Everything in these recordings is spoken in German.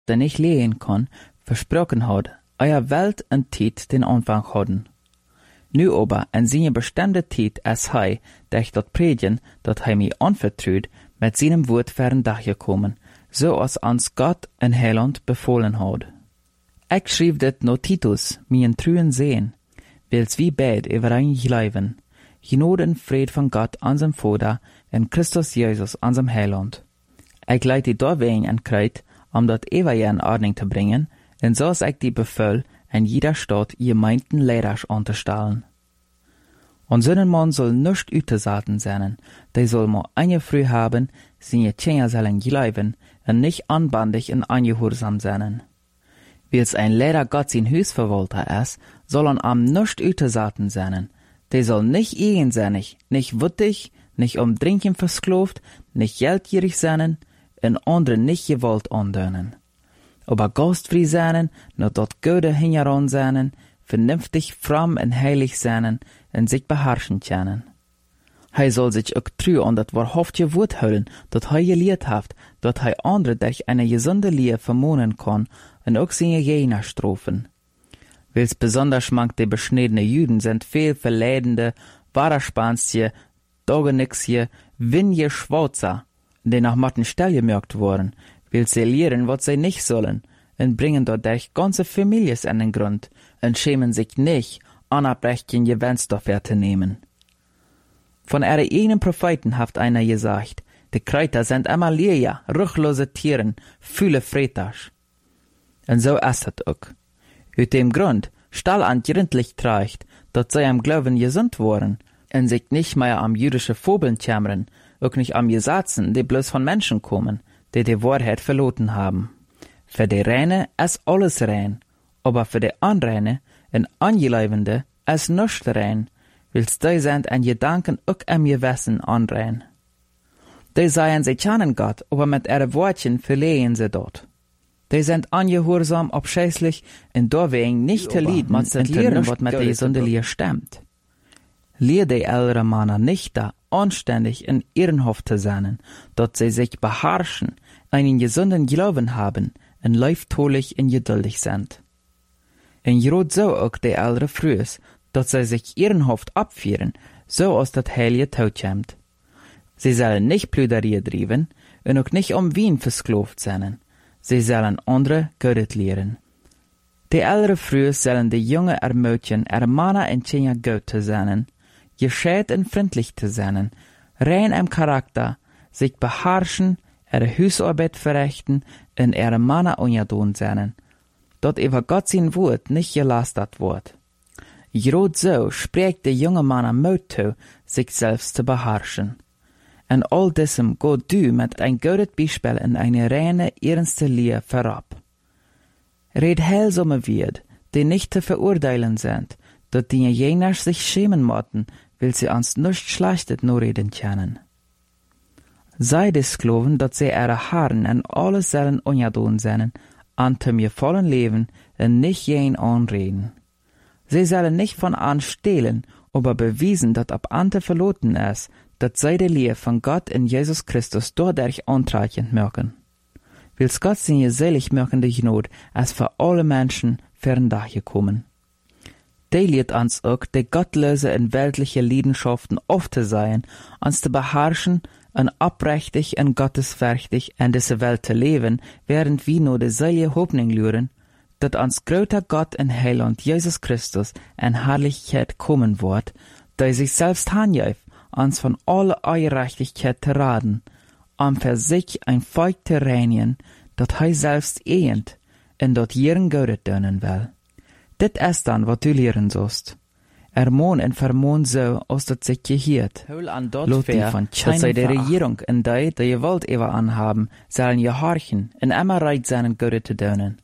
der nicht lehen kann, versprochen hat, euer Welt und Tijd den Anfang hadden. Nu aber, in seine bestimmte Tijd, als hij, durch dat Predigen, dat hij mij anvertraut, mit seinem Wort fern Dach gekommen, so als ans Gott in Heiland befohlen hat. Ich schrieb dit no Titus, mien truen sehen, wils wie beid überein gleiben, Genade en Fried von Gott unserem Vater in Christus Jesus unserem Heiland. Ich leite die doorwegen en kruid, dat Evangelie in Ordnung zu bringen, en zoals ich die bevel, in jeder Stadt gemeinten Leiders anzustellen. Und so ein Mann soll nicht utesaten sein, der soll mal eine früh haben, seine Kinder sollen gleiben, und nicht anbandig und angehorsam sein. Wils ein Lehrer Gott sein Hausverwalter ist, soll am nicht utesaten sein. Der soll nicht eigensinnig, nicht wüttig, nicht Trinken versklavt, nicht geldgierig sein, und anderen nicht Gewalt andönen. Aber gastfrei sein, nur dort Gute hingeran sein, vernünftig, fromm und heilig sein, und sich beherrschen können. Hij soll sich auch treu an das wahrhaftige Wort halten, dat hij gelehrt hat, dat hij andere durch eine gesunde Lehre vermonen kann und auch seine Gegner strafen. Wils besonders mank die beschnittene Juden sind viel verleidende, Waderspanstje, Dogenixje, Winje Schwarzer, die nach matten Stell gemerkt worden, will sie lehren, was sie nicht sollen, und bringen dadurch ganze Families an den Grund, und schämen sich nicht, Anabrechtchen Gewinstoffe zu nehmen. Von ihrer eigenen Propheten hat einer gesagt, die Kräuter sind immer leer, ruchlose Tieren, viele Freitags. Und so ist es auch. Aus dem Grund, stall an gründlich treicht, dass sie am Glauben gesund worden, und sich nicht mehr am jüdische Fobeln kämmern, auch nicht am Gesetzen, die bloß von Menschen kommen, die Wahrheit verloren haben. Für die Reine ist alles rein, aber für die Unreine und Angeleibende ist nichts rein, wils die sind an Gedanken auch am Gewissen unrein. Die sagen, sie kennen Gott, aber mit ihren Worten verlehen sie dort. Die sind ungehorsam, abscheußlich, und deswegen nicht zu lieb, mit zu lehren, was mit der Sünde Lehre stimmt. Lehr die älteren Männer nicht da, anständig und ehrenhaft zu sein, dass sie sich beherrschen, einen gesunden Glauben haben, und leiftolich und geduldig sind. Und gerade so auch die älteren Frühs, dass sie sich ehrenhaft abführen, so als das heilige Tod kommt. Sie sollen nicht Plüderie trieben und auch nicht Wien versklavt sein. Sie sollen andere Gutes lehren. Die älteren Frühs sollen die Jungen ermutigen, Männer und Kinder gut zu sein, gescheit und freundlich zu sein, rein im Charakter, sich beherrschen, ihre Hausarbeit verrichten und ihre Männer ungedohn sein, dort über Gott sein Wort nicht gelastet wird. Gerade so spricht der junge Mann Mut zu, sich selbst zu beherrschen. Und all diesem geht du mit ein gutes Beispiel in eine reine, ernste Lehre vorab. Red heilsame wird, die nicht zu verurteilen sind, dass die jener sich schämen mochten, weil sie uns nicht Schlechtes nur reden können. Sei des Sklaven, dass sie ihre Herren in alles sollen ungedohn sein, an dem ihr vollen Leben und nicht jen anreden. Sie sollen nicht von an stehlen, aber bewiesen, dass ab ante verloten ist, dass sie die Lehre von Gott in Jesus Christus dadurch antreichen mögen. Wils Gott seine selig mögende Gnade als für alle Menschen fern gekommen. Die lehrt uns auch, die gottlose und weltliche Leidenschaften oft zu sein, uns zu beherrschen und abrechtig und gottesfürchtig in dieser Welt zu leben, während wir nur die selige Hoffnung lüren, dass uns großer Gott in Heiland Jesus Christus in Herrlichkeit kommen wird, der sich selbst handjäft, uns von aller Ungerechtigkeit zu raten, für sich ein Volk zu reinigen, dat hij selbst ehend en dat jeren Gode dönen will. Dit ist dann, wat du lehren sollst. Ermahn und vermahn so, als dat sich gehiert. Lot die von dass sie die Regierung in die Gewalt über anhaben, sollen gehorchen und immer reit sein, Gode zu dönen.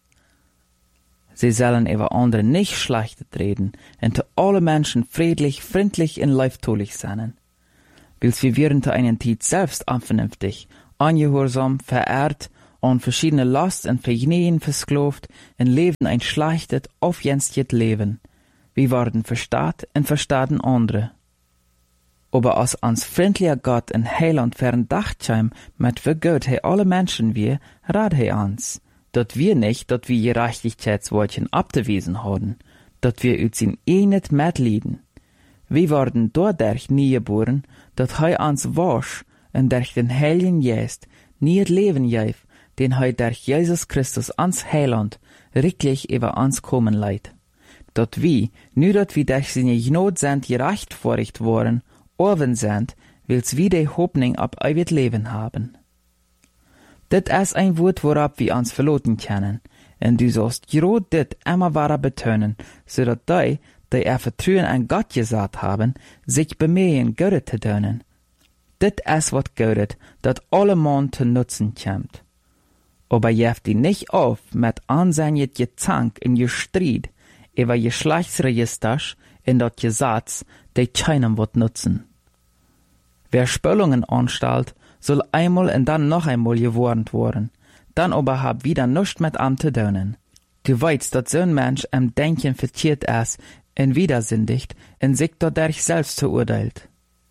Sie sollen über andere nicht schlecht reden und zu alle Menschen friedlich, freundlich und leiftolich sein. Wils wir wären zu einer Zeit selbst unvernünftig, ungehorsam, verehrt, an verschiedene Last und Vergnügen versklavt und leben ein schlechtes, aufjenstes Leben. Wir werden verstaat und verstaten andere. Aber als uns freundlicher Gott in Heiland fern Dachtheim mit wie Gott he alle Menschen wir, rat he uns. dat wir nicht, dat wir Gerechtigkeitswortchen abgewiesen haben, dat wir uns in nicht mitleiden. Wir worden dadurch nie geboren, dat hij ans wasch en durch den Heiligen Geist nie het Leben geef, den hij durch Jesus Christus ans Heiland wirklich über ans kommen leidt. Dat wir, nu dat wir durch seine Gnade sind gerechtfertigt worden, oven sind, wils wir die Hoffnung ab ewig Leben haben. Dit is ein Wort, worab wir uns verloten können, en du sollst gerade dit immer wahrer betonen, zodat die Vertrauen an Gott gesagt haben, sich bemühen, Gott zu tun. Dit is wat Gott, dat alle Mann zu nutzen kommt. Aber jeft die nicht auf mit ansehnjet Gezank in je Streit über Geschlechtsregisters in dat Gesetz, die keinem wird nutzen. Wer Spöllungen anstellt, soll einmal und dann noch einmal gewarnt worden, dann aber hab wieder nichts mit am zu tun. Du weißt, dass so ein Mensch am Denken verkehrt ist und widersündigt und sich dadurch selbst verurteilt.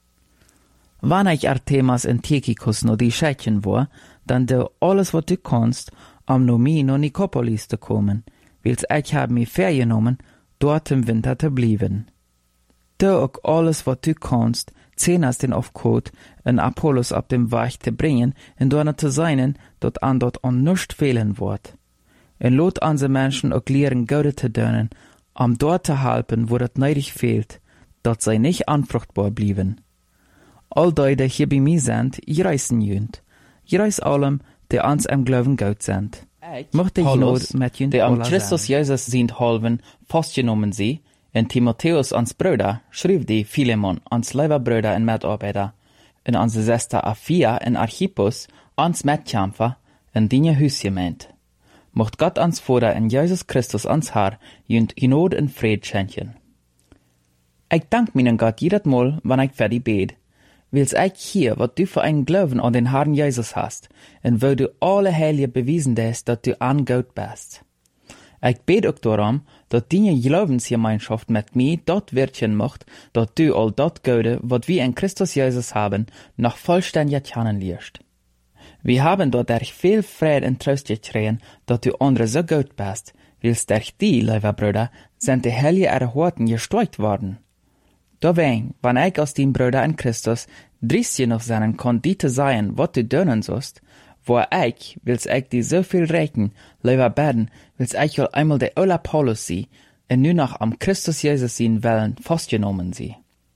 Wann ich Artemas und Tychicus noch die Schädchen war, dann du alles, was du kannst, um no mi no Nikopolis zu kommen, wils ich hab mich vergenommen, dort im Winter zu bleiben. Du auch alles, was du kannst, zehners den Aufkot en Apollos ab dem Weg zu bringen, und dort zu sein, dort an nichts fehlen wird. Und lot an se Menschen auch lehren, Gott zu dienen, dort zu helfen, wo das neidig fehlt, dat sei nicht anfruchtbar blieben. All die hier bei mir sind, ich reisen jünd. Ich reis allem, die ans am Glauben Gott sind. Mochte ich not mit jünd die am Christus Jesus sind halven, festgenommen sie, en Timotheus ans Brüder, schrieb die Philemon ans Leiberbrüder en Mitarbeiter, en ans Sester Aphia en Archippus ans Mitkämpfer en dinge Hüsgemeint. Mocht Gott ans Vater en Jesus Christus ans Herr jünd Gnade en Fried schenken. Ich dank meinen Gott jedes Mal, wann ich für die bet, wils ich hier, wat du für einen Glauben an den Herrn Jesus hast, en wo du alle Heilige bewiesen hast, dat du an Gott bist. Ich bet auch darum, dat deine Glaubensgemeinschaft mit mir dort wirken macht, dat du all dort Gute, wat wir in Christus Jesus haben, noch vollständig kennenlernst. Wir haben dadurch viel Friede und Trost gekriegt, dat du andere so gut bist, wils durch die, lieber Brüder, sind die Heilige Erhorten gestärkt worden. Dawein, wann ich aus dem Bruder in Christus drist je noch sein kann, die zu sein, wat du dönen sollst, wo ich, wils ich die so viel recken, lieber beten, wils ich will einmal der Ola Paulus sie, und nu noch am Christus Jesus sehen wollen, festgenommen sie.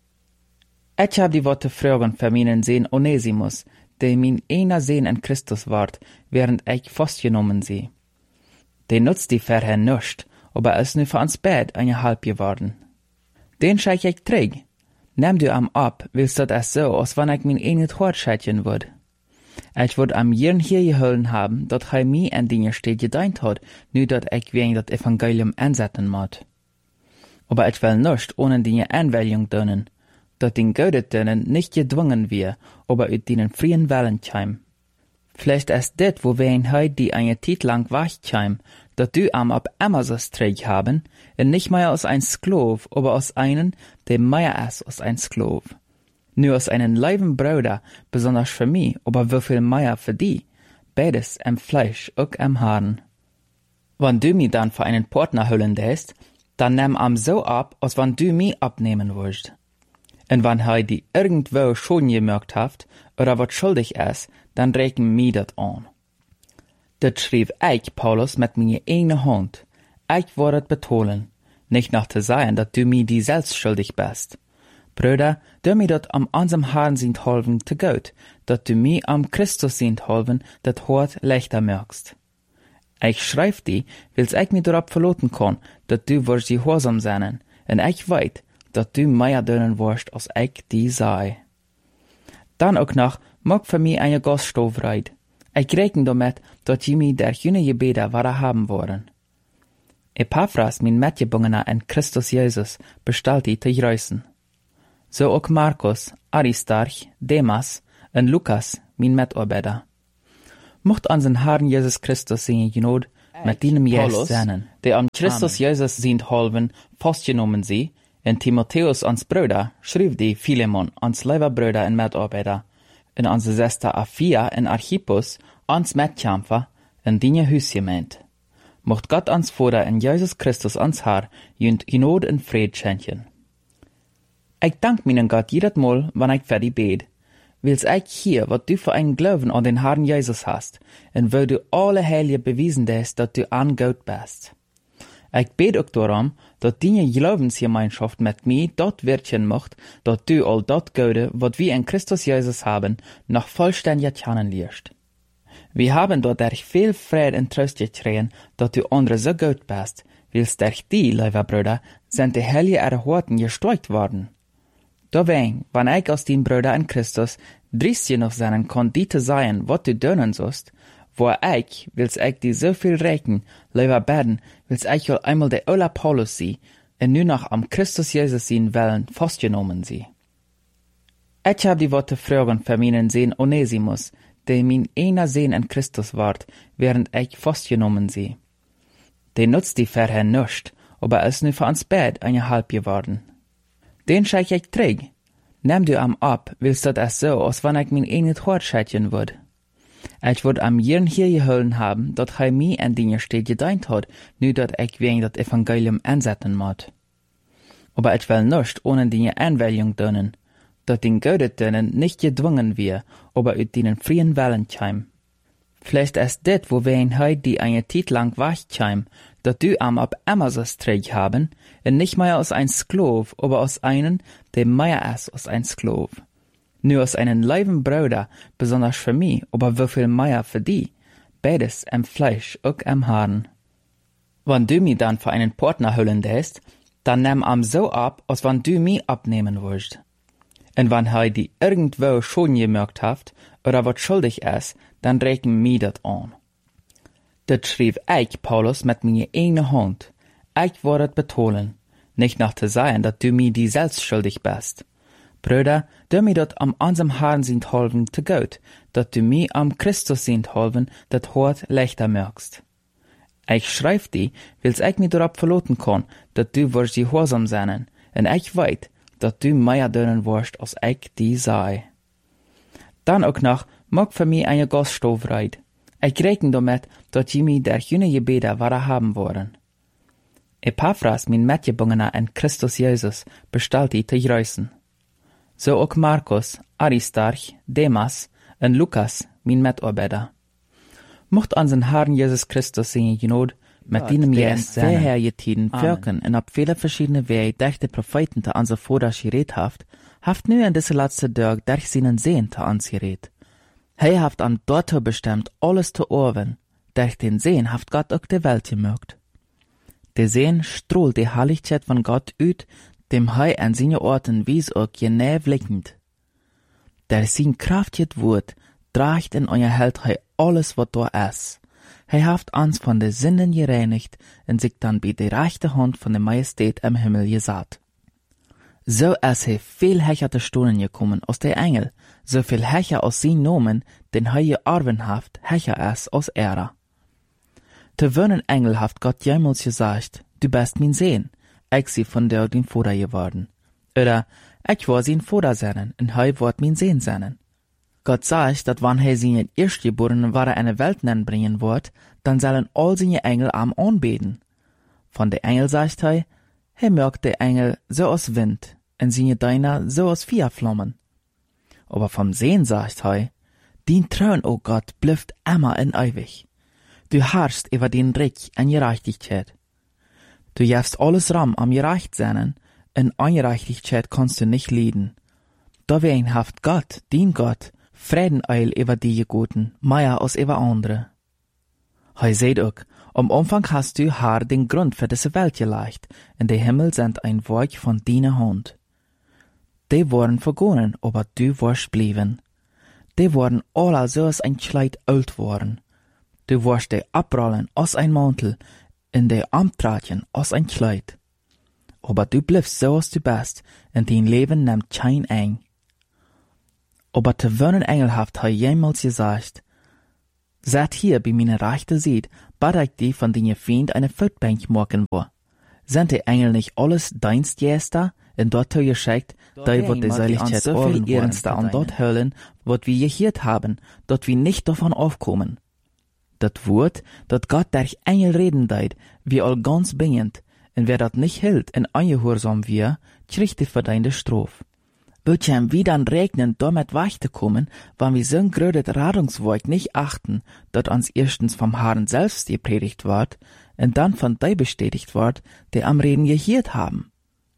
Ich hab die Worte fragen für meinen Sehn Onesimus, der mein einer Sehn in Christus ward, während ich festgenommen sie. Der nutzt die Verherr nicht, aber ist nu für uns Bett eine halb geworden. Den scheich ich träg. Nimm du am ab, willst dat es so, als wann ich mein eigenes Hort scheitchen würd. Ich würd am Jirn hier geholen haben, dat hij mi en Dinge steht gedeint hat, nu dat ich wegen dat Evangelium ansetzen mod. Aber ich will nicht ohne Dinge Anwählung dönen, dat den Gödet dönen nicht gedwungen wir, aber ut denen frien Wellen keim. Vielleicht ist dit, wo wir in heut die eine Zeit lang wach keim, dat du am ab Amazos träg haben, und nicht mehr aus ein Sklav, aber aus einen, der mehr ist als ein Sklav. Nur aus einen leiben Bruder, besonders für mich, aber wieviel mehr für die, beides am Fleisch und am Haaren. Wenn du mich dann für einen Partner holen lässt, dann nimm am so ab, als wenn du mich abnehmen willst. Und wenn er die irgendwo schon gemerkt hat, oder was schuldig ist, dann rechnen mir das an. Das schrieb ich, Paulus, mit meiner eigenen Hand. Ich wurde betonen, nicht noch zu sagen, dass du mir die selbst schuldig bist. Brüder, du mir dat am unserem Herrn sind halven zu gut, dass du mir am Christus sind halven, dat Hort leichter merkst. Ich schreib die, wils ich mir darauf verloten kann, dass du wirst gehorsam sein, und ich weiß, dass du mehr dönen wirst, als ich die sei. Dann auch noch, mag für mich eine Gaststoffreit. Ich rechne damit, dass die mir der jüne Gebete wahr haben wollen. Epaphras, mein Mitgebungener in Christus Jesus, bestellt die zu reisen. So auch Markus, Aristarch, Demas und Lukas, mein Mitarbeiter. Mocht an den Herrn Jesus Christus seine Gnade mit deinem Geist sein, der an Christus Jesus sind halben, festgenommen sie, und Timotheus ans Brüder, schrieb die Philemon ans Leiberbrüder und Mitarbeiter, und ans Sester Aphia und Archippus ans Mitkämpfer, in dine Hüsje meint. Mocht Gott ans Vader en Jesus Christus ans Haar, junt Genode en Fred schenken. Ik dank mijn Gott jedes Mal, wann ik für die bed, wils ik hier, wat du für ein Glauben an den Herrn Jesus hast, en wo du alle Heilige bewiesen hast, dat du an Gott bist. Ik bed ook daarom, dat die Glaubensgemeinschaft mit mir dort wirken mocht, dat du all dat Gode, wat wir in Christus Jesus haben, noch vollständig kennenlernst. Wir haben dort durch viel Friede und Trost gekriegen, dat du andere so gut bist, wils durch die, liebe Brüder, sind die Heilige Erhorten gestärkt worden. Dawein, wann ich als dein Bruder in Christus drist je noch seinen kann die te sein, wat du dönen sollst, wo ich, wils ich die so viel rechnen, lieber beten, wils ich will einmal der Ola Paulus sie, und nu noch am Christus Jesus sein Wellen festgenommen sie. Ich hab die Worte fragen für meinen Sehn Onesimus, der mein einer Sehn in Christus ward, während ich festgenommen sie. Den nutzt die Verherr nicht, aber ist nu für ans Bett eine halb geworden. Den scheich ich träg. Nimm du am ab, willst dat es so, als wann ich mein eines Hort scheitchen würd. Ich würd am Jirn hier gehüllen haben, dat hij mi en Dinge steht gedeint hat, nu dat ich wegen dat Evangelium ansetzen mod. Aber ich will nicht ohne Dinge Anwählung dönen, dat den Gödet dönen nicht gedwungen wir, aber ut denen frien Wellen käm. Vielleicht ist dit, wo wir in heute die eine Zeit lang wach käm, dat du am ab Amazos träg haben, und nicht mehr aus ein Sklav, aber aus einen, der mehr ist als ein Sklav. Nur aus einen leiben Bruder, besonders für mich, aber wieviel mehr für die, beides am Fleisch und am Haaren. Wenn du mich dann für einen Partner holen lässt, dann nimm am so ab, als wenn du mich abnehmen würdest. Und wenn er die irgendwo schon gemerkt haft, oder wat schuldig ist, dann rechnen mir dat an. Dat schrieb ich, Paulus, mit meiner eigenen Hand. Ich wurde betonen, nicht nach zu sagen, dass du mir die selbst schuldig bist. Brüder, du mir dort am unserem Herrn sind holven zu gut, dass du mir am Christus sind holven, dat Hort leichter merkst. Ich schreib die, wils ich mir darauf verloten kann, dass du wirst gehorsam sein, und ich weiß, dass du mehr dönen wirst, als ich die sei. Dann auch noch, mag für mich eine Gaststoffreit. Ich rechne damit, dass sie mir der jüne Gebete wahr haben wollen. Epaphras, mein Mitgebungener in Christus Jesus, bestellt die zu grüßen. So auch Markus, Aristarch, Demas und Lukas, mein Mitarbeiter. Mocht unseren Herrn Jesus Christus seine Genod, mit denen wir in vorhergehenden Völkern und auf viele verschiedene Wege durch die Propheten zu unser Vater geredet haft nu in diese letzte Tag durch seinen Sehen zu uns geredet. Hij haft am Dorto bestimmt, alles zu orven. Durch den Sehen haft Gott auch die Welt gemögt. Der Sehen strahlt die Herrlichkeit von Gott ut, dem Hij an seine Orten wies auch genau blickend. Der sein kraftiges Wort tragt in euer Held Hij alles, was da ist. Hij haft uns von den Sünden gereinigt und sich dann bei der rechten Hand von der Majestät im Himmel gesatt. So ist hij viel hecher te Stunden gekommen aus der Engel, so viel hecher aus sein Nomen, den hij gearvenhaft hecher ist aus Ära. Te wöhnen Engel haft Gott jemals gesagt, du bist mein Sehn, ich sie von der den Vater geworden. Oder, ich war sein Vater seinen, und hij wird mein Sehn seinen. Gott sagt, dat wann hij seinen Erstgeborenen wahre eine Welt nennen bringen wird, dann sollen all seine Engel am anbeten. Von der Engel sagt hij merkt der Engel so aus Wind, und seine Deiner so aus Feuerflammen. Aber vom Sehen sagt hij, din Thron, o Gott, blüfft immer in ewig. Du herrschst über den Reich an Gerechtigkeit. Du jefst alles Ram am gerecht seinen, in Ungerechtigkeit kannst du nicht leiden. Dawein haft Gott, din Gott, Frieden eil über die Guten, mehr als über andere. Hij seht auch, am Anfang hast du Herr den Grund für diese Welt gelegt, und der Himmel sind ein Werk von deiner Hand. Die waren vergonnen, aber du warst blieben. Die waren alle so als ein Kleid alt worden. Du warst die abrollen aus ein Mantel, in die Amtratchen aus ein Kleid. Aber du bliebst so als du bist, und dein Leben nimmt kein eng. Aber te wohnen engelhaft hat jemals gesagt, seid hier bei meiner rechten Seite, bad ich die von deiner Feind eine Footbank machen wo. Sind die Engel nicht alles Dienstjäster, in dort geschickt, da wird die Seligkeit so viel ernster an dort hören, wat wir gehört haben, dort wir nicht davon aufkommen. Dat Woord, dat Gott durch Engel reden deed, wie al ganz bingend, en wer dat nicht hielt en ongehoorzaam wie, kriegt die verdiende Strof. Wird hem wie dann regnen, damit wachte kommen, wann wir so'n grödet Radungswerk nicht achten, dat uns erstens vom Herrn selbst gepredigt ward, und dann von die bestätigt ward, die am Reden gehiert haben.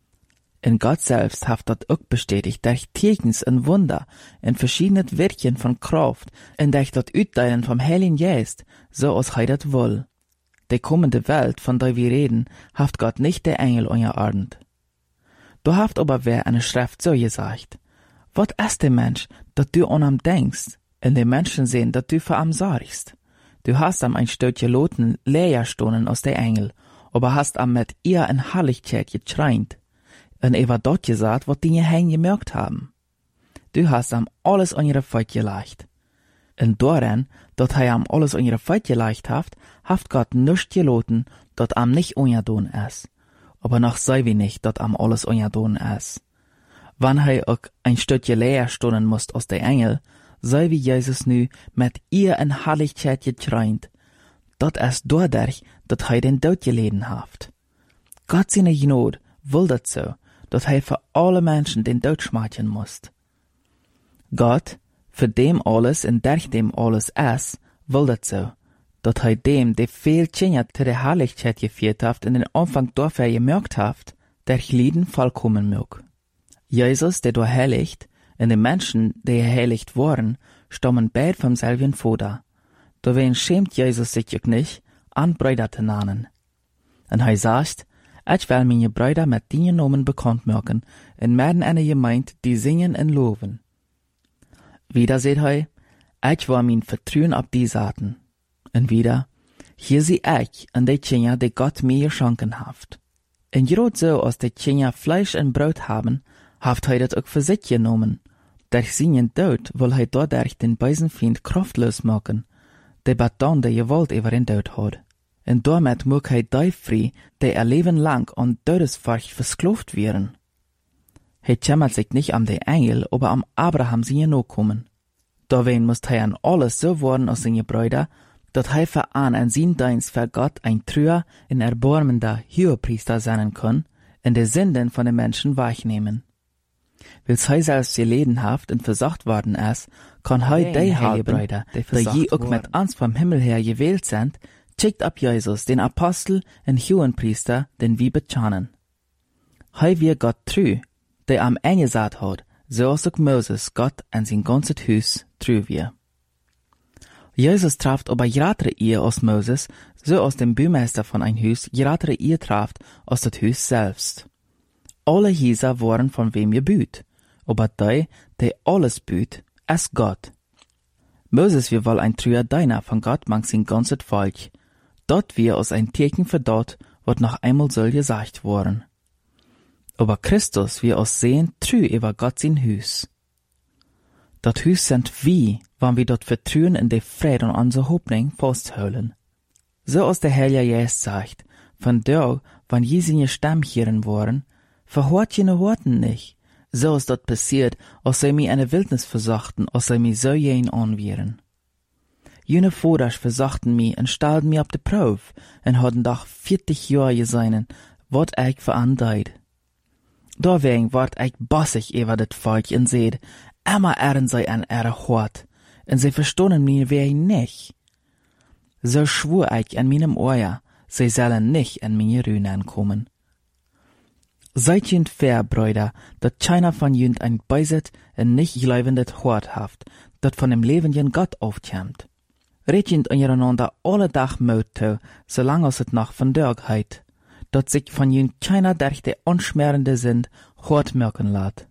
En Gott selbst haft dat ook bestätigt durch Tekens en Wunder, en verschiedene Werkchen von Kraft, en durch dat Uitdeilen vom Heiligen Geist, so als hij dat will. Die kommende Welt, von der wir reden, haft Gott nicht der Engel unterordnet. Du haft aber wer eine Schrift so gesagt, wat ist der Mensch, dat du an am denkst, en die Menschen sehen, dat du für am sorgst. Du hast am ein Stückchen loten Lehrstunden aus der Engel, aber hast am mit ihr in Herrlichkeit getreint, en über dort gesagt, wat die Hänge gemerkt haben. Du hast am alles an ihre Feit gelegt. En daran, dat hij am alles an ihre Feit gelegt haft Gott nichts geloten, dat am nicht ungedon is. Aber noch sei wie nicht, dat am alles ungedon is. Wann hij ook ein Stückchen Lehrstunden musst aus der Engel, sei wie Jesus nu mit ihr in Herrlichkeit getreint. Dat is dadurch, dat hij den Tod geleden haft. Gott seine Gnade will dat so, dat hij für alle Menschen den Tod schmachen musst. Gott, für dem alles und durch dem alles is, will dat so, dat hij dem, der viel Tschinja zu der Herrlichkeit geführt haft in den Anfang dafür gemerkt haft, der Lieden vollkommen mög. Jesus, der durch heiligt, und die Menschen, die heiligt waren, stammen beid vom selben Vater. Dawein schämt Jesus sich auch nicht, an Brüder zu nennen. Und hij sagt, ich will meine Brüder mit den Namen bekannt machen, und werden eine Gemeinde, die singen und loben. Wieder seht hij, ich will mein Vertrauen auf die Saten. Und wieder, hier sie ich und die Kinder, die Gott mir geschenken haft. Und gerade so, als die Kinder Fleisch und Brot haben, haft hij das auch für sich genommen. Durch seinen Tod will hij dadurch den bösen Feind kraftlos machen, der dann die Gewalt über den Tod hat. Und damit mag hij die frei, die ihr Leben lang an Todesfurcht versklavt werden. Hij kümmert sich nicht um die Engel, aber um Abraham seine Nachkommen. Dawein muss hij an alles so worden als seine Brüder, dat hij veran an sein Dienst für Gott ein treuer und erbarmender Hohepriester sein kann, und die Sünden von den Menschen wahrnehmen. Weil's hij selbst geleden haft und versorgt worden ist, kann hij die Heilbrüder, die je auch mit uns vom Himmel her gewählt sind, schickt ab Jesus, den Apostel und Hohenpriester, den wir bezannen. Hij wir Gott treu, der am eingesagt hat, so als auch Moses Gott an sein ganzes Haus treu wir. Jesus traft aber gratere ihr als Moses, so als dem Bühmeister von ein Haus gratere ihr traft als das Haus selbst. Alle Häuser waren von wem gebüht, aber der alles büht, ist Gott. Moses wir wohl ein treuer Diener von Gott mang sein ganzes Volk. Dort wir als ein Teken für dort, wird noch einmal soll gesagt worden. Aber Christus wir als sehen treu über Gott sein Haus. Dat Haus sind wie, wann wir dort vertrauen in die Frieden und unsere Hoffnung festhalten. So als der Herr Jesus sagt, von da, wann je seine Stamm hören waren, verhört jene Worten nicht. So ist dort passiert, als sie mir eine Wildnis versachten, als sie mir so jen anwieren. Jene Vaters versachten mir und stellten mir auf die Probe und hatten doch 40 Jahre geseinen, wat ich verandeit. Deswegen ward ich bossig über das Volk und seht, immer ehren sie an ihre Hort, und sie verstohnen mir wer nicht. So schwur ich an meinem Ohr, sie sollen nicht an meine Rühnen kommen. Seid jünd fair, Brüder, dat keiner von jünd ein Beiset und nicht gleibendet Hort haft, dat von dem lebenden Gott aufkämmt. Red jünd untereinander alle Tag Mut, solange es noch von Dörg heit, dat sich von jünd keiner durch die unschmerende sind, Hort merken lat.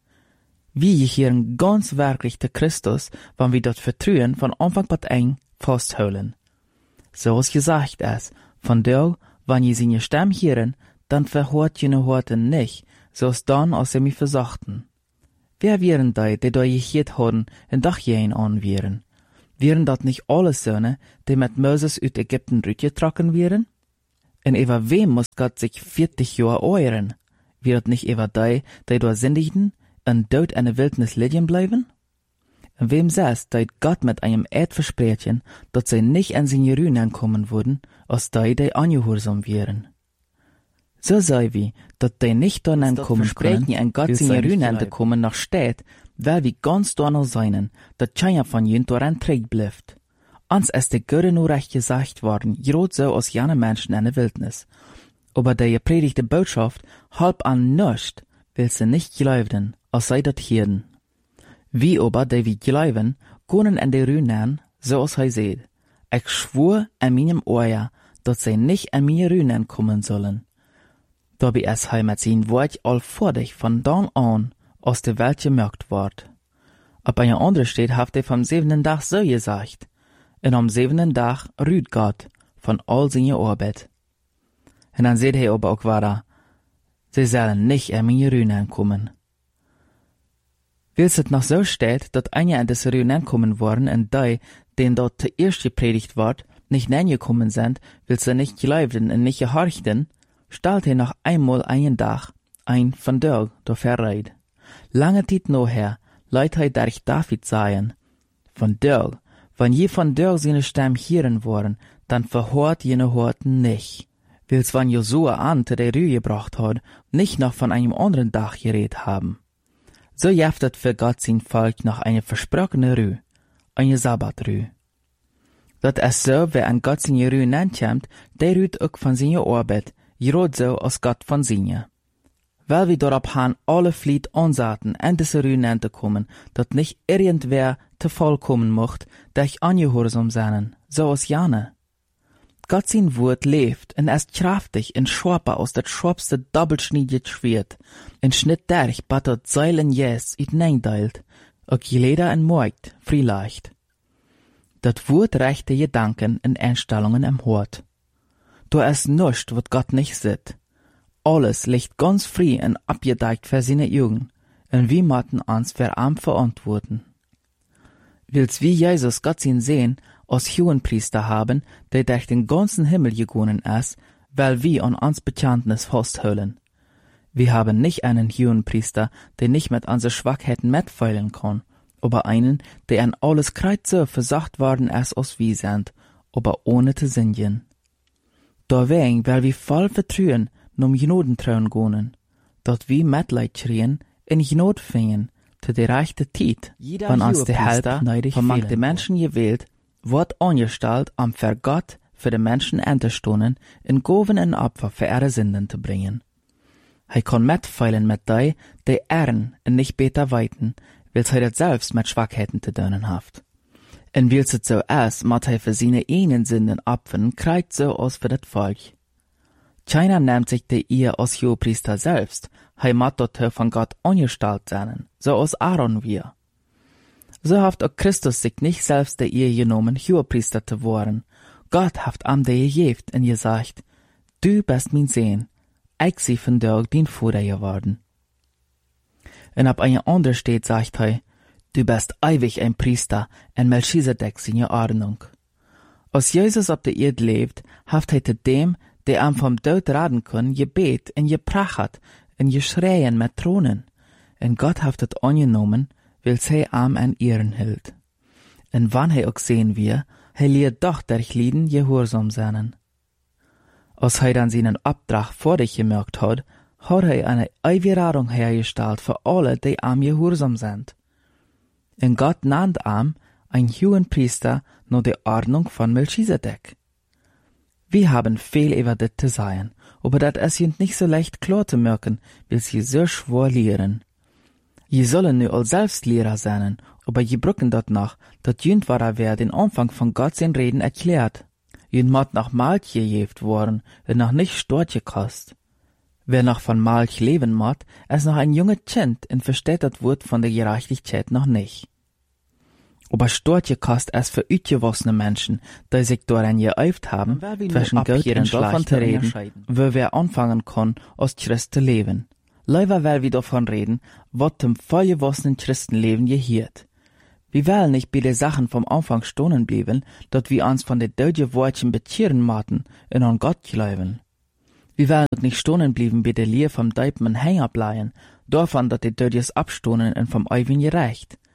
Wir hören ganz wirklich der Christus, wann wir dort vertrauen, von Anfang bis eng festhalten. So es gesagt ist, von da, wann je seine Stimme hören, dann verhört jene Horten nicht, so es dann, als sie mich versachten. Wer wären die da gehört haben, und doch jen anwären? Wären dat nicht alle Söhne, die mit Moses aus Ägypten rütgetragen wären? Und über wem muss Gott sich 40 Jahre euren? Wäret nicht über die da sündigten, und dort eine Wildnis liegen bleiben? Und wem saß, dat Gott mit einem Eid versprechen, dat sie nicht an seine Rühnen kommen würden, als die angehorsam wären. So sei wie, dat die nicht daran kommen können, an Gott seine Rühnen zu kommen, noch steht, weil wie ganz danach seinen, dat keiner von jünt daran trägt bleibt. Ans ist die Göre nur recht gesagt worden, jrot so aus jene Menschen in der Wildnis. Aber der gepredigte Botschaft halb an nichts, will sie nicht glauben, als sei dat Hirden. Wie aber, die wie glauben, können in die Rühnen, so als er seht. Ich schwur an meinem Ohr, dass sie nicht an meine Rühnen kommen sollen. Dabei ist er mit sein Wort allvordig von dann an aus der Welt gemerkt ward. Ab einer anderen steht, haft er vom 7. Tag so gesagt. Und am 7. Tag rüht Gott von all seine Arbeit. Und dann seht er aber auch weiter, sie sollen nicht an meine Rühnen kommen. Wils es noch so steht, dat einer an diese Rühnen kommen worden und die, denen dort zuerst gepredigt ward, nicht gekommen sind, will sie nicht glauben und nicht gehorchten, stellt er noch einmal einen Tag ein von Dörg durch Verreit. Lange Zeit nachher, leid er durch David sagen, von Dörg, wenn je von Dörg seine Stimme hören wollen, dann verhört jene Horten nicht. Wils wann Josua an zu der Rühe gebracht hat, nicht noch von einem anderen Tag geredet haben. So jaftet für Gott sein Volk noch eine versprochene Rühe, eine Sabbatrühe. Dat ist so, wer an Gott seine Rühe nennt, der rüht auch von seiner Arbeit, jrot so als Gott von seiner. Weil wir darauf haben, alle Flied ansaten, an diese Rühe zu kommen, dat nicht irgendwer zu voll kommen mocht, der ich angehorsam seien, so als Jane. Gott sein Wort lebt und ist kraftig und scharper aus das scharfste doppelschneidige Schwert, und schnitt durch, battert Seilen jes it neindeilt, auch jeder en Markt, vielleicht. Dat Wort rechte Gedanken und Einstellungen im Hort. Da ist nichts, wat Gott nicht sieht. Alles liegt ganz frei und abgedeckt für seine Augen, und wir matten uns für arm verantworten. Wils wie Jesus Gott sein sehen, als Hohenpriester haben, der durch den ganzen Himmel gegangen ist, weil wir an uns Bekenntnis festhalten. Wir haben nicht einen Hohenpriester, der nicht mit unseren Schwachheiten mitfeilen kann, aber einen, der an alles Kreuz so versagt worden ist, als wir sind, aber ohne zu singen. Deswegen, weil wir voll Vertrauen um Gnodentrauen gehen, dort wir Mitleid schreien, in Gnod fingen, zu der rechten Zeit, wenn uns der Helfer von den Menschen gewählt, wird angestellt, um für Gott, für die Menschen einzustunden, in Goven und Opfer für ihre Sünden zu bringen. Er kann mitfeilen mit die Ehren und nicht besser weiten, weil er das selbst mit Schwachheiten zu tun hat. Und weil es so ist, muss er für seine eigenen Sünden opfern, kreuz so aus für das Volk. Keiner nimmt sich die Ehe als Hohepriester selbst, er muss dort von Gott angestellt sein, so als Aaron wir. So hat auch Christus sich nicht selbst der Ehe genommen, Hohepriester zu werden. Gott hat ihm die gegeben und gesagt, du bist mein Sohn, ich sie von dir dein Vater geworden. Und ab einer anderen steht, sagt er, du bist ewig ein Priester, in Melchisedek seine Ordnung. Als Jesus auf der Erde lebt, hat er dem, der ihm vom Tod raten kann, gebet und geprachet und geschreien mit Thronen. Und Gott hat es angenommen, weil sie ihm an Ehren hält. Und wann er auch sehen wir, er lehrt doch durch Lieden gehorsam sein. Als er dann seinen Auftrag vor sich gemerkt hat er eine Ewigradung hergestellt für alle, die ihm gehorsam sind. Und Gott nannt ihm ein Hohenpriester nach der Ordnung von Melchisedek. Wir haben viel über das zu sagen, aber das ist nicht so leicht klar zu merken, weil sie so schwer lehren. Je sollen nu al Selbstlehrer sein, aber je brücken dort noch, dat jünd war wer den Anfang von Gott sein Reden erklärt. Jünd mat nach Malch gejeft worden, und noch nicht stort gekost. Wer noch von Malch leben mat, ist noch ein junge Kind und versteht das Wort von der Gerechtigkeit noch nicht. Aber stort gekost ist für utgewossene Menschen, die sich daran geübt haben, zwischen Gott und davon zu reden, wo wer anfangen kann, als Christ zu leben. Leider weil wir davon reden, was dem vollgewossenen Christenleben gehiert. Wir wollen nicht bei den Sachen vom Anfang stonen bleiben, dass wir uns von den deutschen Wortchen bekehren maten und an Gott glauben. Wir wollen nicht stonen bleiben bei der Lehre vom Deipen und Hänger bleiben, davon, dass die Deutsches abstonen und vom Eiwen gerecht.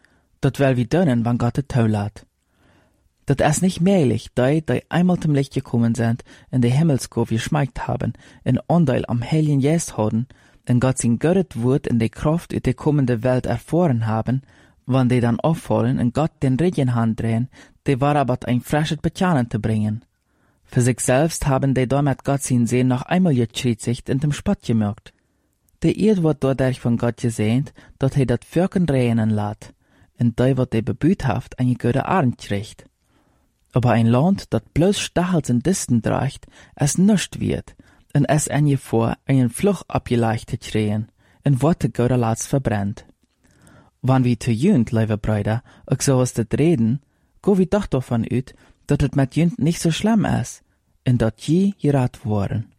dat wel wie dönnen, wann Gott het toelaat. Dat es nicht möglich, die einmal zum Licht gekommen sind, in die Himmelskurve geschmeckt haben, in Anteil am Heiligen Geist haben, in Gott sein Göttet Wort in die Kraft ut die kommende Welt erfahren haben, wann die dann auffallen und Gott den Regen handrehen, die war aber ein frisches Bekennen zu bringen. Für sich selbst haben die damit Gott sein Sehen noch einmal geschritzigt und im Spott gemerkt. Die Erd wird dadurch von Gott gesehnt, dass er dat Völken regnen lässt, und die wird die bebüht haft eine gute Arend kriegt. Aber ein Land, dat bloß Stachels und Disten trägt, es nischt wird, und es eine vor, einen Fluch abgeleichtet kriegen, und wird die gute Latz verbrennt. Wann wir zu jünd, liebe Brüder, auch so was das reden, go wir doch davon ut, dass es mit jünd nicht so schlimm ist, und dat je gerat worden.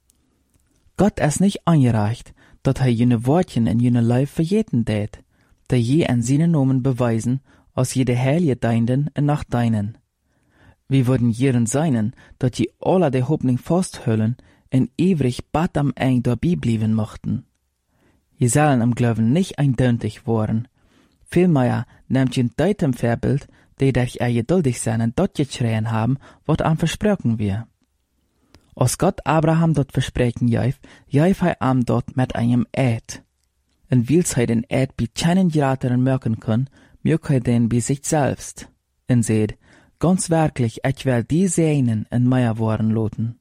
Gott es nicht angereicht, dass er jene Wortchen in jene Leib verjeten tät, der je an seinen Namen beweisen, aus jede Heilige deinden und nach deinen. Wir würden jeren seinen, dass je alle die Hoffnung festhüllen und ewig bad am Eng dabei bleiben mochten. Je sollen am Glauben nicht eindeutig worden. Vielmehr nehmt je deutem Vorbild, die durch geduldig sein und dort geschrien haben, was am versprochen wir. Als Gott Abraham dort versprechen jäuf er am dort mit einem Eid. Und wils er den Eid bei keinen Gerateren merken kann, mög er den bei sich selbst. Und seht, ganz wirklich, ich will die Seinen in Meier worden loten.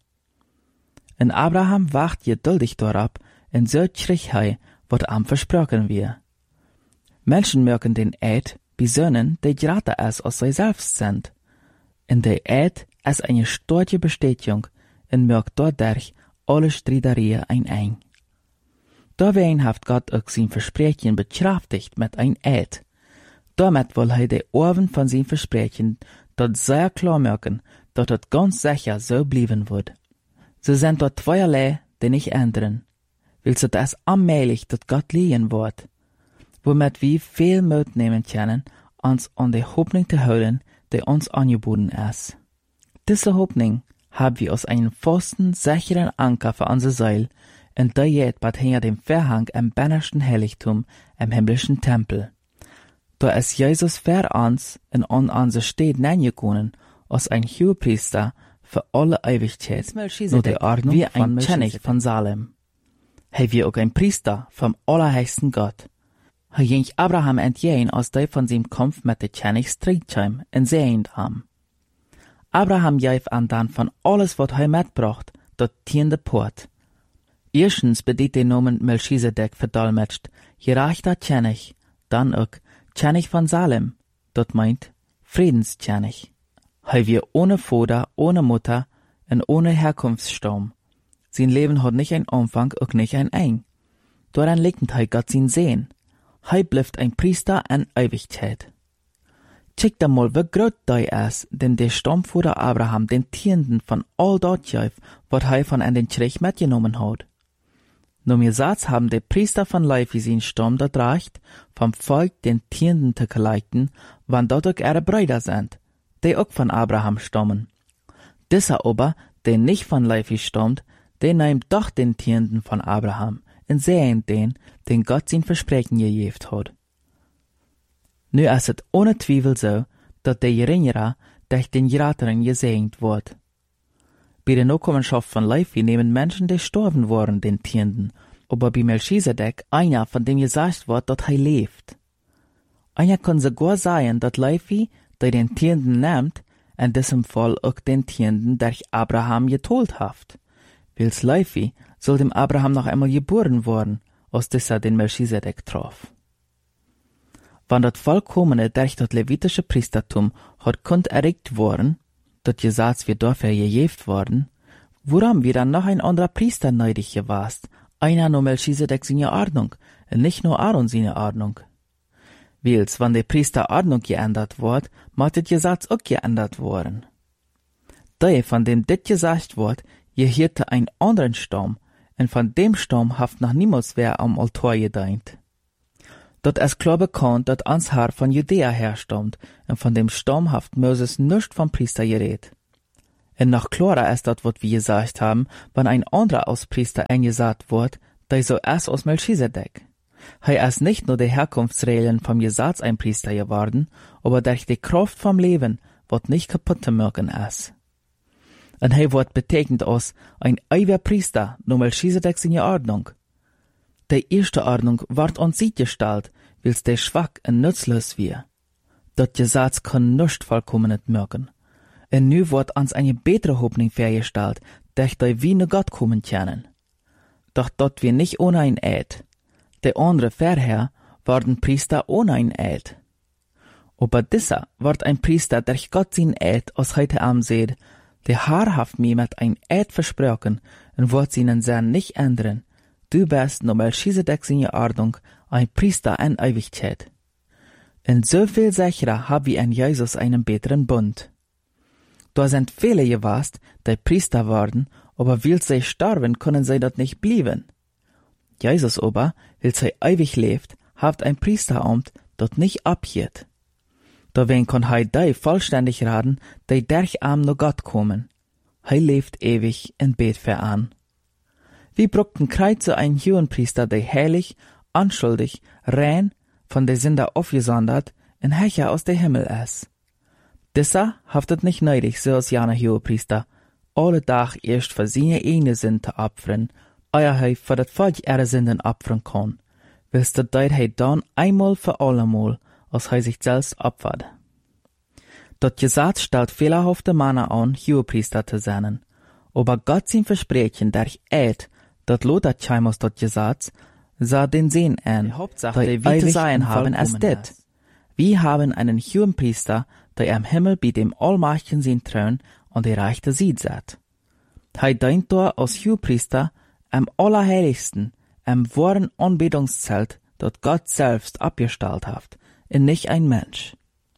Und Abraham wacht geduldig darauf, und so schrieg er, was am versprochen wir. Menschen mögen den Eid besonnen, die grater es aus sich selbst sind. Und der Eid ist eine starke Bestätigung und mögt dadurch alle Streitereien ein. Dawein hat Gott auch sein Versprechen bekräftigt mit ein Eid. Damit will er die Ohren von sein Versprechen dort sehr klar merken, dass das ganz sicher so bleiben wird. So sind dort zweierlei, die nicht ändern. Willst du das allmählich, dass Gott liegen wird, womit wir viel Mut nehmen können, uns an die Hoffnung zu halten, die uns angeboten ist. Diese Hoffnung haben wir aus einem festen, sicheren Anker für unser Seil, und der geht bald hinter dem Vorhang im innersten Heiligtum, im himmlischen Tempel. Da ist Jesus für uns in unsere Städte hineingekommen, als ein Hohepriester für alle Ewigkeit, nur die Ordnung wie ein König von Salem. Er wie auch ein Priester vom allerhöchsten Gott. Er ging Abraham entgegen, als der von seinem Kampf mit der König Streitscheim in sehend haben. Abraham gab an dann von alles, was er mitbracht, dort tiende Port. Erstens bedient den Namen Melchisedek verdolmetscht, gerechter König, dann auch König von Salem, dort meint Friedenskönig. Er wir ohne Vater, ohne Mutter und ohne Herkunftsstamm. Sein Leben hat nicht einen Anfang, auch nicht ein Eng. Daran liegt er Gott sein Sehen. Er bleibt ein Priester in Ewigkeit. Check da mal, wie groß der ist, denn der Stammvater Abraham den Tienden von all dort gab, was er von an den Kirch mitgenommen hat. Nur mir Satz haben die Priester von Levi sein Stamm dort reicht, vom Volk den Tienden zu geleiten, wann dort auch ihre Brüder sind, die auch von Abraham stammen. Dieser aber, der nicht von Levi stammt, der nimmt doch den Tienden von Abraham und sehen den Gott sein Versprechen gegeben hat. Nu ist es ohne Zweifel so, dass der Geringere durch den Gerateren gesegnet wird. Bei der Nachkommenschaft von Levi nehmen Menschen, die gestorben waren, den Tienden, aber bei Melchisedek einer, von dem gesagt wird, dass er lebt. Einer kann sogar sagen, dass Levi, der den Tienden nimmt, in diesem Fall auch den Tienden durch Abraham geteilt hat. Wils Levi soll dem Abraham noch einmal geboren worden, als dieser den Melchisedek traf. Wann das Vollkommene durch das levitische Priestertum hat kund erregt worden, das Gesetz wird dafür gejäft worden, woran wir dann noch ein anderer Priester neidig gewast, einer nur Melchisedek seine Ordnung, und nicht nur Aaron seine Ordnung. Wils, wann der Priester Ordnung geändert wird, mag das Gesetz auch geändert worden. Der, von dem dit gesagt wird, gehörte ein anderen Stamm, und von dem Stamm haft noch niemals wer am Altar gedient. Dort ist klar bekannt, dass ans Haar von Judäa herstammt, und von dem Stamm haft Moses nicht vom Priester geredet. Und noch klarer ist das, was wir gesagt haben, wenn ein anderer als Priester eingesagt wird, der so ist als Melchisedek. Hij ist nicht nur die Herkunftsregeln vom Gesetz ein Priester geworden, aber durch die Kraft vom Leben, wat nicht kaputt zu machen ist. Und hij wordt betekent als ein ewiger Priester, nur Melchisedek in Ordnung. Die erste Ordnung ward uns gestellt, wils der schwach und nutzlos wir. Dat Gesetz kann nicht vollkommen machen. Und nu wird uns eine bessere Hoffnung vergestellt, durch die wir zu Gott kommen können. Doch dort wir nicht ohne ein Eid. Die andere vorher waren Priester ohne ein Eid. Aber dieser wird ein Priester durch Gott sein Eid aus heute Abend sieht, der haarhaft mir mit ein Eid versprochen und wird seinen Sinn nicht ändern. Du bist nur Melchisedek seine Ordnung, ein Priester in Ewigkeit. Und so viel sicherer haben wir in Jesus einen besseren Bund. Da sind viele gewesen, die Priester waren, aber weil sie sterben, können sie dort nicht bleiben. Jesus aber, weil sie ewig lebt, hat ein Priesteramt, dort nicht abgeht. Deswegen kann er die vollständig raten, die durch am nur Gott kommen. Er lebt ewig und bet für an. Wir brauchten Kreuze einen Hohenpriester, der heilig, unschuldig, rein, von der Sünder aufgesondert, und Herrscher aus dem Himmel ist. Dieser haftet nicht nötig, so als jener Hohenpriester, alle Tag erst für seine eigene Sünden zu opfern, euer er für das Volk ihre Sünden opfern kann, willst du dort er dann einmal für allemal, als er sich selbst opfert. Das Gesetz stellt fehlerhafte Männer an, Hohenpriester zu sein, aber Gott sein Versprechen durch Eid, dat lodert scheinbar das Gesetz, sah den Sinn an, Hauptsache, die wir zu sein haben, als dit. Wir haben einen Hohenpriester, der am Himmel bei dem Allmächtigen sein Thron und die rechte Seite sitzt. Er dient da als Hohenpriester am Allerheiligsten, am wahren Anbetungszelt, das Gott selbst abgestellt hat, und nicht ein Mensch.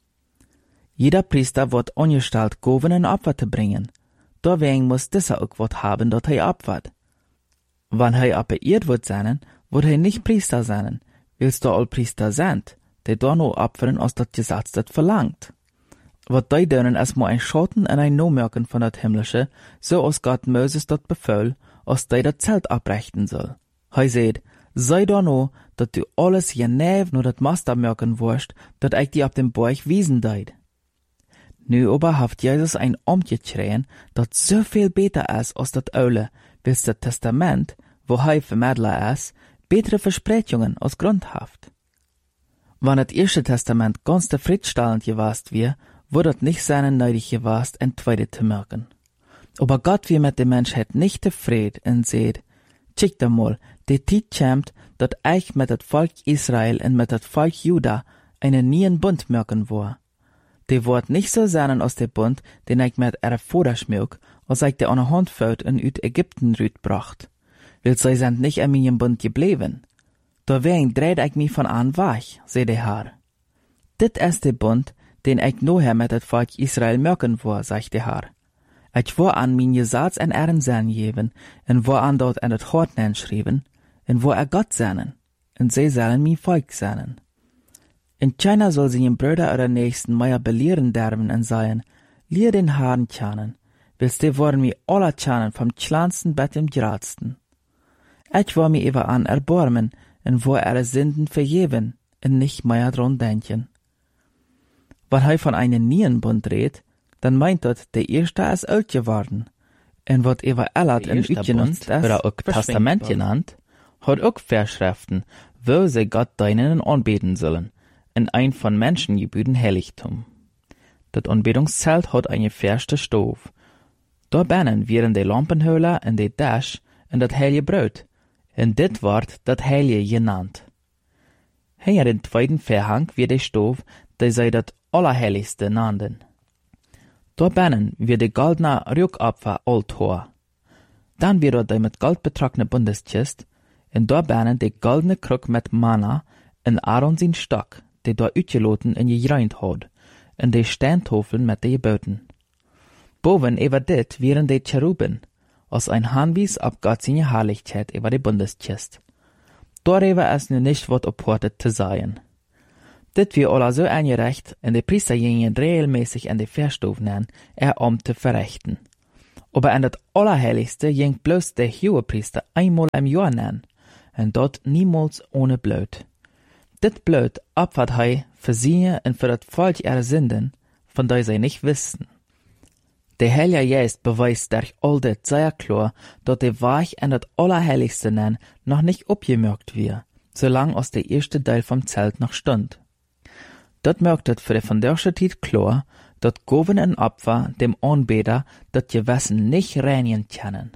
Jeder Priester wird angestellt, Gaben und Opfer zu bringen. Deswegen muss dieser auch was haben, das er opfert. Wenn er appelliert wird sein, wird er nicht Priester sein, weil da all Priester sind, die da nur opfern, als das Gesetz das verlangt. Was die dürfen, ist nur ein Schatten und ein Nomerken von das Himmlische, so als Gott Moses dort befahl, als die das Zelt abrichten soll. Er sagt, sei da nur, dass du alles genau nur das Master merken wirst, dat ich dir auf dem Berg wiesen deid. Nu aber hat Jesus ein umgeschrien, das so viel besser ist als das Aule, bis das Testament, wo er Vermittler ist, bessere Versprechungen als Grund hat. Wenn das erste Testament ganz zufriedenstellend gewesen wäre, würde es nicht seinen nötig gewesen, ein zweites zu merken. Aber Gott wird mit der Menschheit nicht zufrieden und sagt, schickt mal, die Zeit kommt, dass ich mit das Volk Israel und mit das Volk Juda einen neuen Bund merken will. Die wird nicht so sein als der Bund, den ich mit ihrer Vater schmück, als ich der an der Hand führt und aus Ägypten rütbracht. Weil sie sind nicht in meinem Bund geblieben. Deswegen dreht ich mich von an weg, sagt der Herr. Dit ist der Bund, den ich nachher mit das Volk Israel merken will, sagt der Herr. Ich will an mein Gesetz in ihren Sinn geben, und will an dort in das Hort schreiben, und will Gott sein, und sie sollen mein Volk sein. In China soll sie ihren Brüder oder Nächsten mehr belehren derben und sagen, lehr den Herrn kennen, willst die wollen mir alle kennen, vom kleinsten bis zum größten. Ich will mir über an erbarmen, und will ihre Sünden vergeben, und nicht mehr dran denken. Wenn er von einem neuen Bund redet, dann meint dort, der erste ist alt geworden, und wird über Ellat und utgenutzt ist, oder auch Testament genannt, hat auch Verschriften, wo sie Gott deinen anbeten sollen, in ein von Menschen gebührten Heiligtum. Das Anbetungszelt hat eine feste Stove. Da binnen wären die Lampenhöhler und die Dash und das heilige Brot, und dit wird das Heilige genannt. Hinter den zweiten Vorhang wird die Stove, die sie das Allerheiligste nannten. Da binnen wird die goldene Rückopfer-Altar. Dann wird die mit Gold betragene Bundeskist, und da binnen die goldene Krug mit Manna und Aaron sein Stock, die da utgeloten und gereint hat, und die Steintafeln mit den Geboten. Boven über dit wären die Cheruben, als ein Handwies ab Gott seine Herrlichkeit über die Bundeskist. Darüber ist nun nicht was opportet zu sein. Dit wir alle so eingerecht, und die Priester gingen regelmäßig in die Verstufen an, zu verrichten. Aber in das Allerheiligste ging bloß der Hohepriester einmal im Jahr an, en dort niemals ohne Blut. Dit Blut opfert hij für sie en für dat Volk ihre Sünden, von der sie nicht wissen. De Heilige Geist beweist durch all dit sehr klar, dat de Weich en dat Allerheiligste nen noch nicht opgemerkt wir, solang aus der erste Teil vom Zelt noch stund. Dat merkt het für de von der Zeit klar, dat Goven en Opfer dem Anbeter dat Gewissen nicht reinigen können.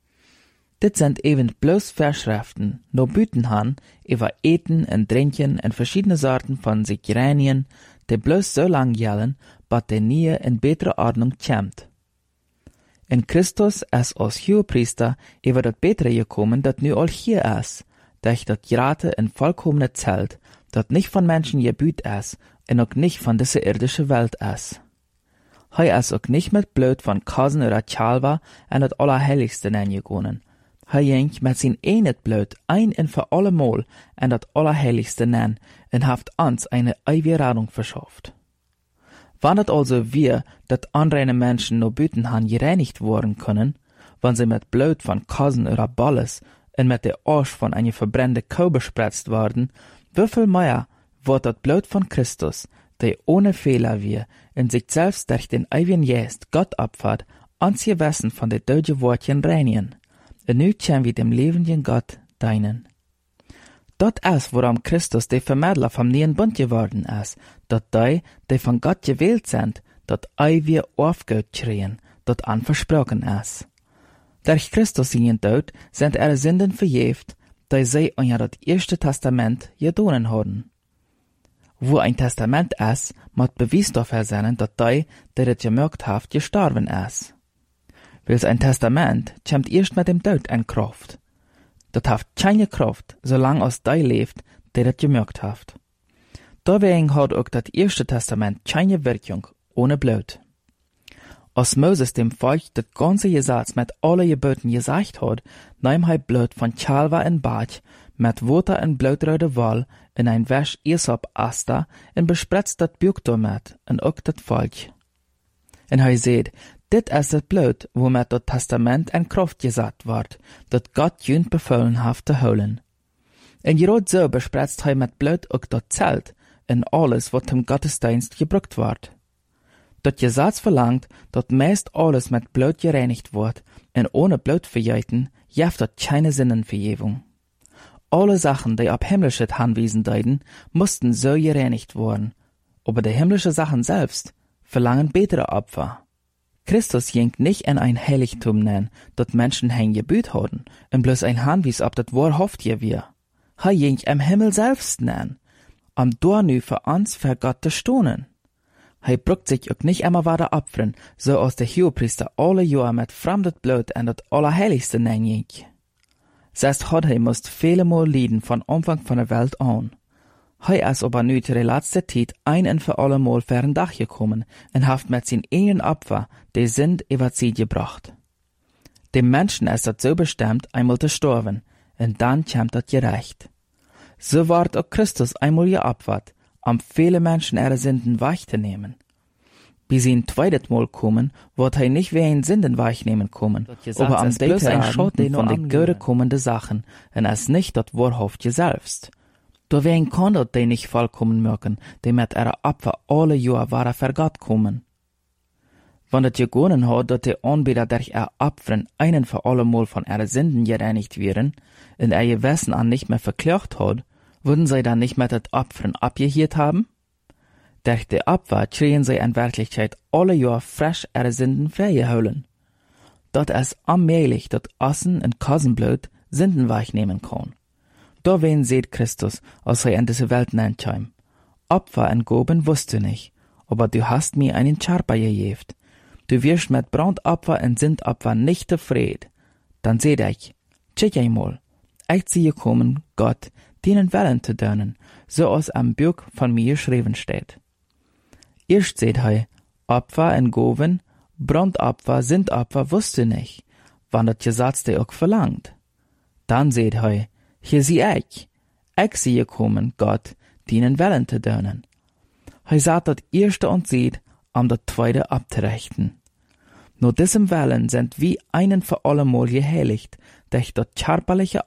Dit sind eben bloß Verschriften, no büten han, über Eten en Trinken en verschiedene Sorten von sich reinigen, die bloß so lang gelten, bis de nie in bessere Ordnung kommt. In Christus ist als Hohepriester über das Bessere gekommen, dat nu all hier ist, durch das gerade in vollkommene Zelt, dat nicht von Menschen gebüht ist, und auch nicht von dieser irdischen Welt ist. Hij ist auch nicht mit Blut von Kasen oder Chalva en das Allerheiligste gegangen. Hij ging mit sein enet Blut ein und für allemal en das Allerheiligste nen und hat uns eine ewige Rettung verschafft. Wann het also wir, dat unreine Menschen no büten han gereinigt worden können, wann sie mit Blut von Kasen oder Balles und mit der Arsch von einer verbrennte Kuh bespritzt worden, wieviel mehr wird das Blut von Christus, der ohne Fehler wir, in sich selbst durch den ewigen Geist Gott opfert, uns Gewissen von den deutschen Wortchen reinigen. Und nu können wir dem lebenden Gott dienen. Dat ist, worum Christus der Vermittler vom neuen Bund geworden ist, dat die von Gott gewählt sind, dat wir aufgehört schreien, dat anversprochen ist. Durch Christus seinen Tod sind ihre Sünden verjährt, die sie unter das erste Testament gedonen haben. Wo ein Testament ist, muss Beweis dafür sein, dass die das gemerkt haben, gestorben ist. Weil ein Testament kommt erst mit dem Tod in Kraft. Dat hat keine Kraft, solange als die lebt, der das gemerkt hat. Deswegen hat auch das erste Testament keine Wirkung ohne Blut. Als Moses dem Volk das ganze Gesetz mit allen Geboten gesagt hat, nahm er Blut von Chalva in Bad, mit Wasser in blutrode Woll, in ein Wäsch Esop-Aster, und bespritzt das Buch damit, und auch das Volk. Und er sagt, dit ist das Blut, womit das Testament in Kraft gesetzt wird, dat Gott jünd befohlen hat zu holen. Und gerade so bespritzt er mit Blut auch das Zelt, und alles, was im Gottesdienst gebraucht wird. Das Gesetz verlangt, dass meist alles mit Blut gereinigt wird, und ohne Blutverjeiten gibt das keine Sinnenvergebung. Alle Sachen, die ab himmlische Handwesen deuten, mussten so gereinigt werden, aber die himmlische Sachen selbst verlangen bessere Opfer. Christus ging nicht in ein Heiligtum nennen, dat Menschen hen gebüht haben, und bloß ein Handwies ab dat wahrhaft je wir. Er ging im Himmel selbst nennen, dort nu für uns für Gott zu stonen. Er bruckt sich auch nicht immer weiter opfern, so als der Hohepriester alle Jahre mit fremdet Blut in das Allerheiligste nennen ging. Selbst hat er musst viele Mal leiden von Anfang von der Welt an. Er ist aber nu zur letzten Zeit ein und für alle Mal für ein Dach gekommen und hat mit seinen eigenen Opfer die Sünd über sie gebracht. Dem Menschen ist das so bestimmt, einmal zu sterben, und dann kommt das Gerecht. So ward auch Christus einmal geopfert, viele Menschen ihre Sünden wegzunehmen. Bis sie ein zweites Mal kommen, wird er nicht wie ein Sünden wegnehmen kommen, aber am bloß ein Schatten von den Göre kommenden Sachen, und es nicht das Wahrhaftige selbst. Deswegen kann das die nicht vollkommen merken, die mit ihrer Opfer alle Jahre waren für Gott kommen. Wenn es gegangen hat, dass die Anbeter durch ihr Opfern einen für alle Mal von ihren Sünden gereinigt werden, und ihr Gewissen an nicht mehr verklagt hat, würden sie dann nicht mehr das Opfern abgehört haben? Durch die Opfer kriegen sie in Wirklichkeit alle Jahre frisch ihre Sünden freigeholt. Das ist allmählich, dass Essen und Kassenblut Sünden wegnehmen kann. Deswegen sieht Christus, als er in diese Welt hineinkam. Opfer und Gaben wusst du nicht, aber du hast mir einen Scharper gegeben. Du wirst mit Brandopfer und Sündopfer nicht zufrieden. Dann seht ich, check einmal, ich sehe gekommen, Gott, deinen Willen zu dienen, so als am Buch von mir geschrieben steht. Erst seht er, Opfer und Gaben, Brandopfer, Sündopfer wusst du nicht, wann das Gesetz dir auch verlangt. Dann seht er, hier sehe ich sehe gekommen, Gott, deinen Willen zu dienen. Er sagt das erste und sieht, das zweite abzurechten. Nur diesem Willen sind wir einen für allemal geheiligt, durch das körperliche